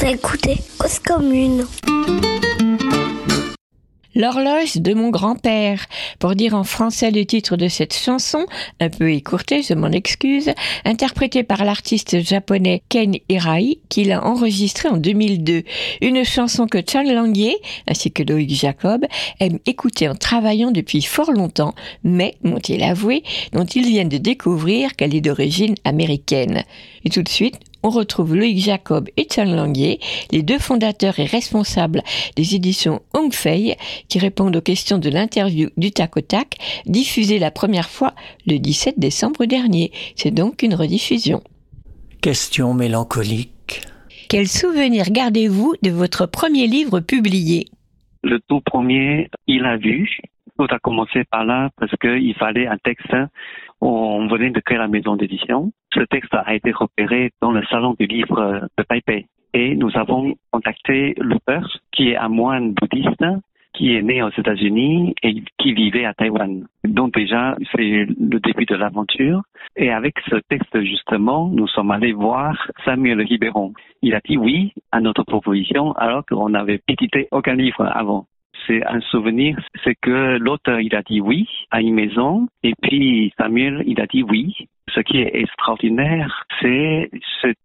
à écouter Cause Commune. L'horloge de mon grand-père, pour dire en français le titre de cette chanson, un peu écourtée, je m'en excuse, interprétée par l'artiste japonais Ken Hirai, qui l'a enregistrée en 2002. Une chanson que Chan Languier, ainsi que Loïc Jacob, aiment écouter en travaillant depuis fort longtemps, mais, m'ont-ils avoué, dont ils viennent de découvrir qu'elle est d'origine américaine. Et tout de suite, on retrouve Loïc Jacob et Chan Languier, les deux fondateurs et responsables des éditions Hong Fei, qui répondent aux questions de l'interview du Tac au Tac, diffusée la première fois le 17 décembre dernier. C'est donc une rediffusion. Question mélancolique. Quel souvenir gardez-vous de votre premier livre publié ? Le tout premier, Il a vu. Tout a commencé par là parce qu'il fallait un texte. On venait de créer la maison d'édition. Ce texte a été repéré dans le salon du livre de Taipei. Et nous avons contacté l'auteur, qui est un moine bouddhiste, qui est né aux États-Unis et qui vivait à Taïwan. Donc déjà, c'est le début de l'aventure. Et avec ce texte, justement, nous sommes allés voir Samuel Ribéron. Il a dit oui à notre proposition alors qu'on n'avait édité aucun livre avant. C'est un souvenir, c'est que l'auteur, il a dit oui à une maison, et puis Samuel, il a dit oui. Ce qui est extraordinaire, c'est cette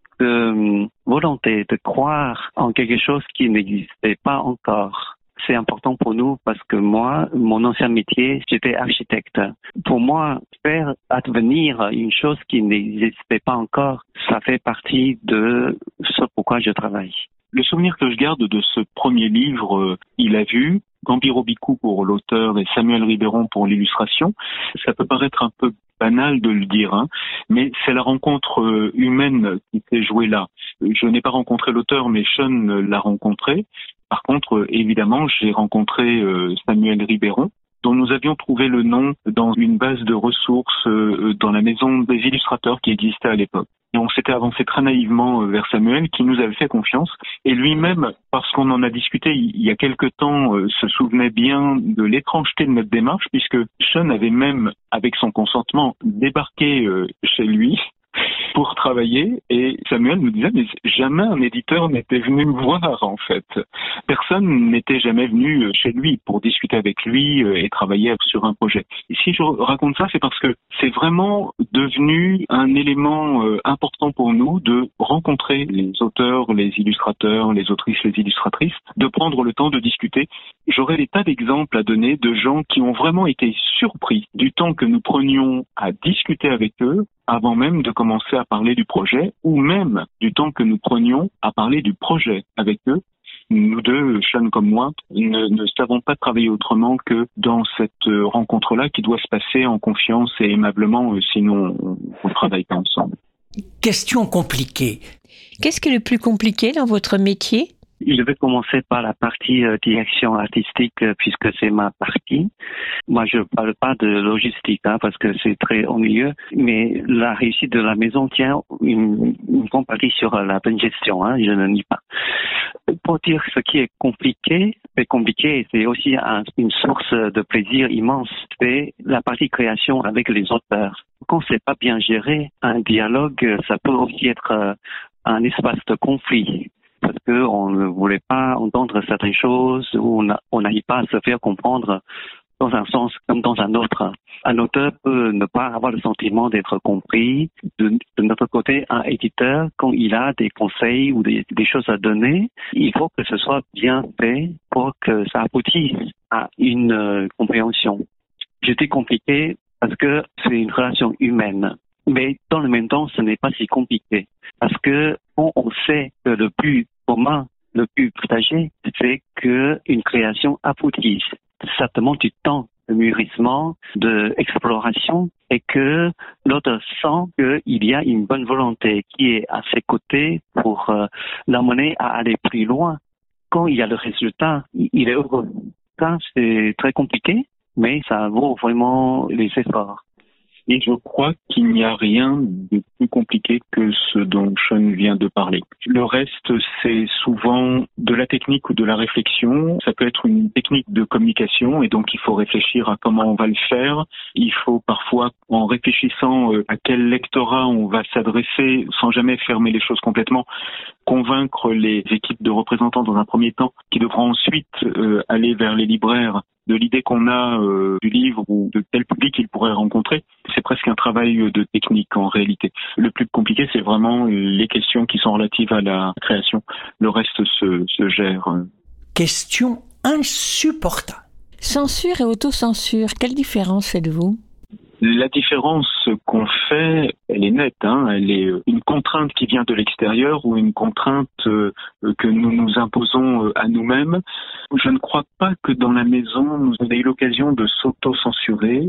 volonté de croire en quelque chose qui n'existait pas encore. C'est important pour nous parce que moi, mon ancien métier, j'étais architecte. Pour moi, faire advenir une chose qui n'existait pas encore, ça fait partie de ce pourquoi je travaille. Le souvenir que je garde de ce premier livre, Il a vu, Gambiro Bicou pour l'auteur et Samuel Ribéron pour l'illustration, ça peut paraître un peu banal de le dire, mais c'est la rencontre humaine qui s'est jouée là. Je n'ai pas rencontré l'auteur, mais Sean l'a rencontré. Par contre, évidemment, j'ai rencontré Samuel Ribéron, dont nous avions trouvé le nom dans une base de ressources dans la maison des illustrateurs qui existait à l'époque. Et on s'était avancé très naïvement vers Samuel, qui nous avait fait confiance. Et lui-même, parce qu'on en a discuté il y a quelque temps, se souvenait bien de l'étrangeté de notre démarche, puisque Sean avait même, avec son consentement, débarqué chez lui pour travailler, et Samuel nous disait mais jamais un éditeur n'était venu me voir en fait. Personne n'était jamais venu chez lui pour discuter avec lui et travailler sur un projet. Et si je raconte ça, c'est parce que c'est vraiment devenu un élément important pour nous de rencontrer les auteurs, les illustrateurs, les autrices, les illustratrices, de prendre le temps de discuter. J'aurais des tas d'exemples à donner de gens qui ont vraiment été surpris du temps que nous prenions à discuter avec eux avant même de commencer à parler du projet, ou même du temps que nous prenions à parler du projet avec eux. Nous deux, Sean comme moi, ne savons pas travailler autrement que dans cette rencontre-là qui doit se passer en confiance et aimablement, sinon on ne travaille pas ensemble. Question compliquée. Qu'est-ce qui est le plus compliqué dans votre métier ? Je vais commencer par la partie direction artistique puisque c'est ma partie. Moi, je parle pas de logistique parce que c'est très ennuyeux, mais la réussite de la maison tient une grande partie sur la bonne gestion. Je ne nie pas. Pour dire ce qui est compliqué, c'est aussi une source de plaisir immense. C'est la partie création avec les auteurs. Quand c'est pas bien géré, un dialogue, ça peut aussi être un espace de conflit. Parce que on ne voulait pas entendre certaines choses ou on n'arrive pas à se faire comprendre dans un sens comme dans un autre. Un auteur peut ne pas avoir le sentiment d'être compris. De notre côté, un éditeur, quand il a des conseils ou des choses à donner, il faut que ce soit bien fait pour que ça aboutisse à une compréhension. C'était compliqué parce que c'est une relation humaine. Mais dans le même temps, ce n'est pas si compliqué. Parce que quand on sait que le but commun, le but partagé, c'est qu'une création aboutisse. Ça demande du temps de mûrissement, d'exploration, et que l'autre sent qu'il y a une bonne volonté qui est à ses côtés pour l'amener à aller plus loin. Quand il y a le résultat, il est heureux. Ça, c'est très compliqué, mais ça vaut vraiment les efforts. Et je crois qu'il n'y a rien de plus compliqué que ce dont Sean vient de parler. Le reste, c'est souvent de la technique ou de la réflexion. Ça peut être une technique de communication et donc il faut réfléchir à comment on va le faire. Il faut parfois, en réfléchissant à quel lectorat on va s'adresser, sans jamais fermer les choses complètement, convaincre les équipes de représentants dans un premier temps, qui devront ensuite aller vers les libraires, de l'idée qu'on a du livre ou de quel public ils pourraient rencontrer. C'est presque un travail de technique en réalité. Le plus compliqué, c'est vraiment les questions qui sont relatives à la création. Le reste se gère. Question insupportable. Censure et autocensure, quelle différence faites-vous ? La différence qu'on fait, elle est nette. Elle est une contrainte qui vient de l'extérieur ou une contrainte que nous nous imposons à nous-mêmes. Je ne crois pas que dans la maison, nous ayons eu l'occasion de s'auto-censurer.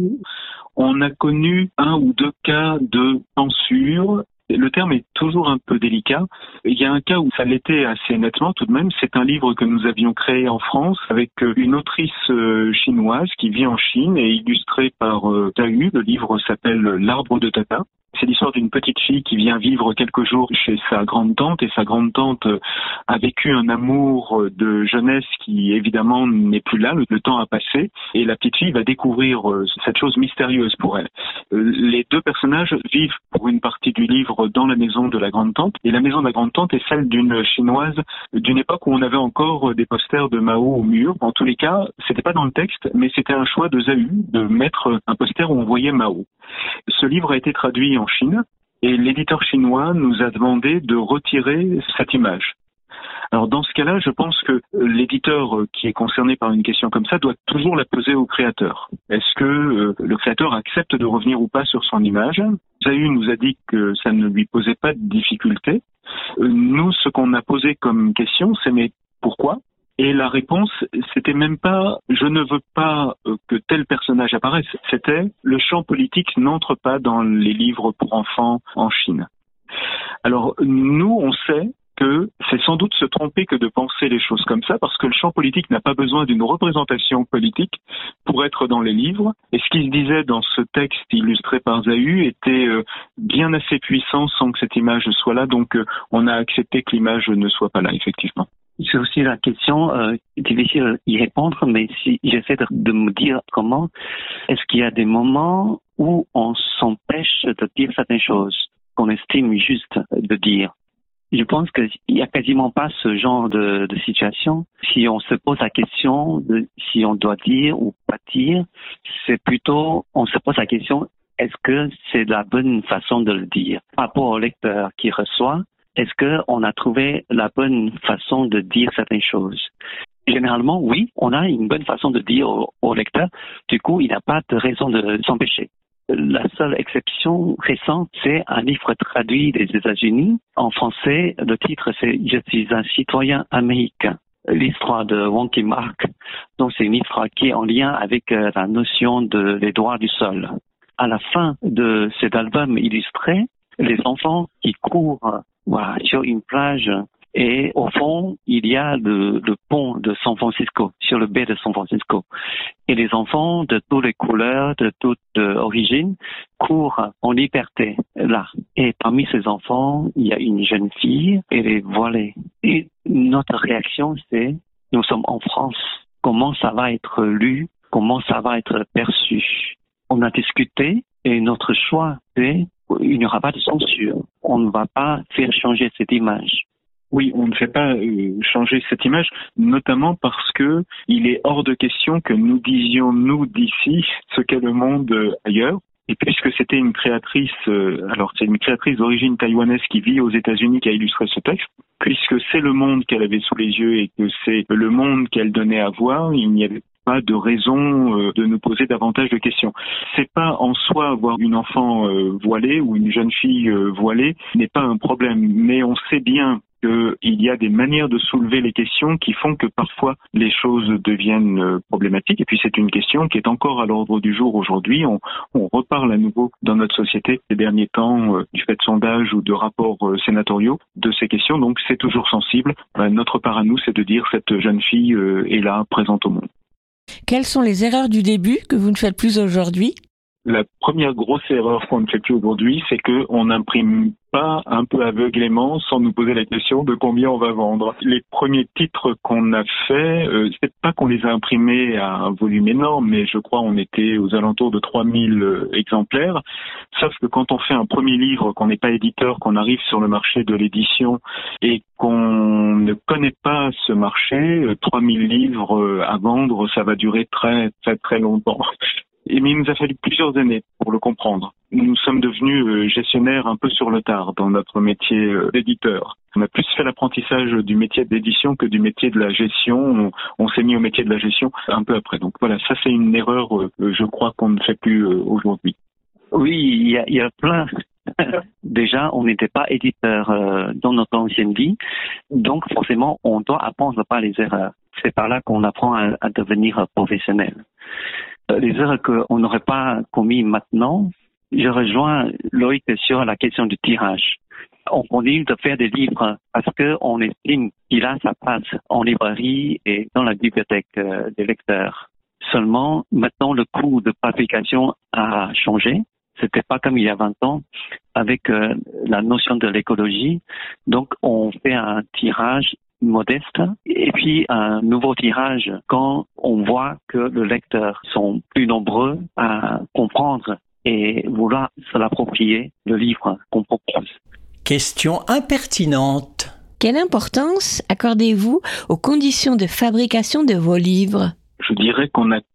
On a connu 1 ou 2 cas de censure. Le terme est toujours un peu délicat. Il y a un cas où ça l'était assez nettement tout de même. C'est un livre que nous avions créé en France avec une autrice chinoise qui vit en Chine et illustré par Dahu. Le livre s'appelle L'arbre de Tata. C'est l'histoire d'une petite fille qui vient vivre quelques jours chez sa grande-tante et sa grande-tante a vécu un amour de jeunesse qui évidemment n'est plus là, le temps a passé et la petite fille va découvrir cette chose mystérieuse pour elle. Les 2 personnages vivent pour une partie du livre dans la maison de la grande-tante et la maison de la grande-tante est celle d'une chinoise d'une époque où on avait encore des posters de Mao au mur. En tous les cas, c'était pas dans le texte mais c'était un choix de Dahu de mettre un poster où on voyait Mao. Ce livre a été traduit en Chine et l'éditeur chinois nous a demandé de retirer cette image. Alors dans ce cas-là, je pense que l'éditeur qui est concerné par une question comme ça doit toujours la poser au créateur. Est-ce que le créateur accepte de revenir ou pas sur son image ? Dahu nous a dit que ça ne lui posait pas de difficulté. Nous, ce qu'on a posé comme question, c'est mais pourquoi ? Et la réponse, c'était même pas « je ne veux pas que tel personnage apparaisse », c'était « le champ politique n'entre pas dans les livres pour enfants en Chine ». Alors nous, on sait que c'est sans doute se tromper que de penser les choses comme ça, parce que le champ politique n'a pas besoin d'une représentation politique pour être dans les livres. Et ce qui se disait dans ce texte illustré par Dahu était bien assez puissant sans que cette image soit là, donc on a accepté que l'image ne soit pas là, effectivement. C'est aussi la question difficile d'y répondre, mais si j'essaie de me dire comment, est-ce qu'il y a des moments où on s'empêche de dire certaines choses qu'on estime juste de dire? Je pense qu'il n'y a quasiment pas ce genre de situation. Si on se pose la question de si on doit dire ou pas dire, c'est plutôt, on se pose la question, est-ce que c'est la bonne façon de le dire? Par rapport au lecteur qui reçoit, est-ce qu'on a trouvé la bonne façon de dire certaines choses? Généralement, oui, on a une bonne façon de dire au lecteur. Du coup, il n'a pas de raison de s'empêcher. La seule exception récente, c'est un livre traduit des États-Unis. En français, le titre, c'est « Je suis un citoyen américain ». L'histoire de Wong Kim Ark. Donc, c'est une histoire qui est en lien avec la notion des droits du sol. À la fin de cet album illustré, les enfants qui courent sur une plage et au fond, il y a le pont de San Francisco, sur le baie de San Francisco. Et les enfants de toutes les couleurs, de toutes origines, courent en liberté là. Et parmi ces enfants, il y a une jeune fille, elle est voilée. Et notre réaction, c'est, nous sommes en France. Comment ça va être lu? Comment ça va être perçu? On a discuté et notre choix, c'est il n'y aura pas de censure. On ne va pas faire changer cette image. Oui, on ne fait pas changer cette image, notamment parce que il est hors de question que nous disions, nous, d'ici, ce qu'est le monde ailleurs. Et puisque c'était une créatrice, alors c'est une créatrice d'origine taïwanaise qui vit aux États-Unis qui a illustré ce texte, puisque c'est le monde qu'elle avait sous les yeux et que c'est le monde qu'elle donnait à voir, il n'y avait pas de raison de nous poser davantage de questions. C'est pas en soi avoir une enfant voilée ou une jeune fille voilée n'est pas un problème, mais on sait bien qu'il y a des manières de soulever les questions qui font que parfois les choses deviennent problématiques. Et puis c'est une question qui est encore à l'ordre du jour aujourd'hui. On reparle à nouveau dans notre société ces derniers temps du fait de sondages ou de rapports sénatoriaux de ces questions. Donc c'est toujours sensible. Notre part à nous, c'est de dire cette jeune fille est là, présente au monde. Quelles sont les erreurs du début que vous ne faites plus aujourd'hui ? La première grosse erreur qu'on ne fait plus aujourd'hui, c'est qu'on n'imprime pas un peu aveuglément sans nous poser la question de combien on va vendre. Les premiers titres qu'on a fait, c'est pas qu'on les a imprimés à un volume énorme, mais je crois on était aux alentours de 3000 exemplaires. Sauf que quand on fait un premier livre, qu'on n'est pas éditeur, qu'on arrive sur le marché de l'édition et qu'on ne connaît pas ce marché, 3000 livres à vendre, ça va durer très très très longtemps. Mais il nous a fallu plusieurs années pour le comprendre. Nous sommes devenus gestionnaires un peu sur le tard dans notre métier d'éditeur. On a plus fait l'apprentissage du métier d'édition que du métier de la gestion. On s'est mis au métier de la gestion un peu après. Donc voilà, ça c'est une erreur, je crois, qu'on ne fait plus aujourd'hui. Oui, il y a plein. Déjà, on n'était pas éditeur dans notre ancienne vie, donc forcément, on doit apprendre par les erreurs. C'est par là qu'on apprend à devenir professionnel. Les erreurs qu'on n'aurait pas commises maintenant, je rejoins Loïc sur la question du tirage. On continue de faire des livres parce qu'on estime qu'il a sa place en librairie et dans la bibliothèque des lecteurs. Seulement, maintenant, le coût de publication a changé. C'était pas comme il y a 20 ans avec la notion de l'écologie. Donc, on fait un tirage modeste et puis un nouveau tirage quand on voit que les lecteurs sont plus nombreux à comprendre et vouloir se l'approprier, le livre qu'on propose. Question impertinente. Quelle importance accordez-vous aux conditions de fabrication de vos livres ? Je dirais qu'on accorde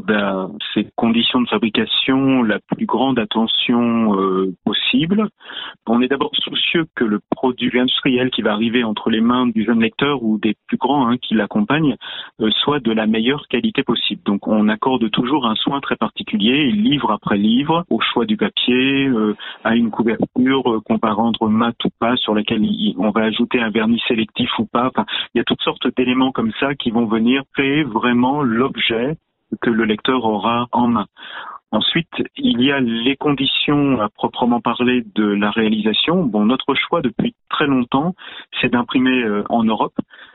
à ces conditions de fabrication la plus grande attention possible. On est d'abord soucieux que le produit industriel qui va arriver entre les mains du jeune lecteur ou des plus grands qui l'accompagnent soit de la meilleure qualité possible. Donc on accorde toujours un soin très particulier, livre après livre, au choix du papier, à une couverture qu'on va rendre mat ou pas, sur laquelle on va ajouter un vernis sélectif ou pas. Enfin, il y a toutes sortes d'éléments comme ça qui vont venir créer vraiment l'objet que le lecteur aura en main. Ensuite, il y a les conditions à proprement parler de la réalisation. Bon, notre choix depuis très longtemps, c'est d'imprimer en Europe.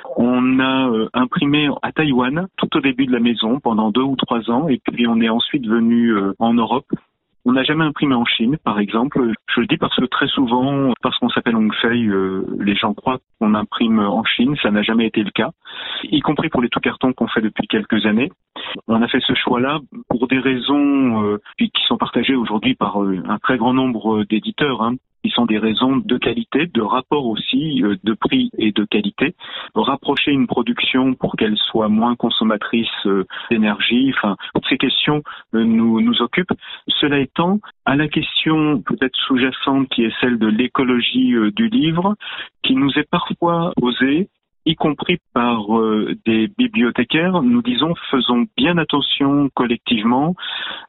On a imprimé à Taïwan tout au début de la maison pendant 2 ou 3 ans et puis on est ensuite venu en Europe. On n'a jamais imprimé en Chine, par exemple. Je le dis parce que très souvent, parce qu'on s'appelle Hongfei, les gens croient qu'on imprime en Chine. Ça n'a jamais été le cas, y compris pour les tout-cartons qu'on fait depuis quelques années. On a fait ce choix-là pour des raisons qui sont partagées aujourd'hui par un très grand nombre d'éditeurs, qui sont des raisons de qualité, de rapport aussi, de prix et de qualité. Rapprocher une production pour qu'elle soit moins consommatrice d'énergie, enfin, toutes ces questions nous occupent. Cela étant, à la question peut-être sous-jacente qui est celle de l'écologie du livre, qui nous est parfois posée, y compris par des bibliothécaires, nous disons faisons bien attention collectivement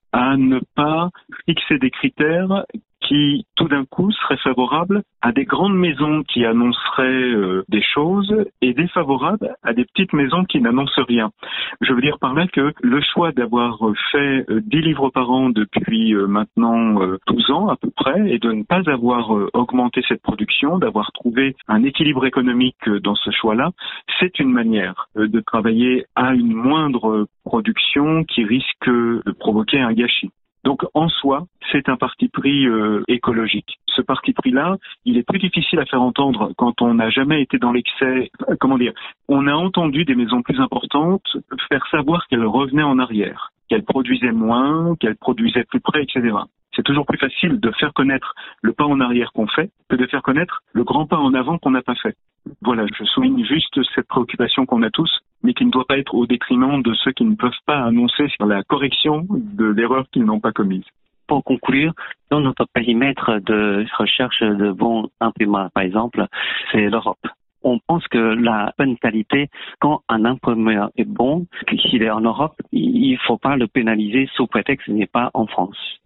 à ne pas fixer des critères qui, tout d'un coup, seraient favorables à des grandes maisons qui annonceraient des choses et défavorables à des petites maisons qui n'annoncent rien. Je veux dire par là que le choix d'avoir fait 10 livres par an depuis maintenant 12 ans à peu près et de ne pas avoir augmenté cette production, d'avoir trouvé un équilibre économique dans ce choix-là, c'est une manière de travailler à une moindre production qui risque de provoquer un gâchis. Donc, en soi, c'est un parti pris écologique. Ce parti pris-là, il est plus difficile à faire entendre quand on n'a jamais été dans l'excès. On a entendu des maisons plus importantes faire savoir qu'elles revenaient en arrière, qu'elles produisaient moins, qu'elles produisaient plus près, etc. C'est toujours plus facile de faire connaître le pas en arrière qu'on fait que de faire connaître le grand pas en avant qu'on n'a pas fait. Voilà, je souligne juste cette préoccupation qu'on a tous, mais qui ne doit pas être au détriment de ceux qui ne peuvent pas annoncer sur la correction de l'erreur qu'ils n'ont pas commise. Pour conclure, dans notre périmètre de recherche de bons imprimeurs, par exemple, c'est l'Europe. On pense que la bonne qualité, quand un imprimeur est bon, s'il est en Europe, il ne faut pas le pénaliser sous prétexte qu'il n'est pas en France.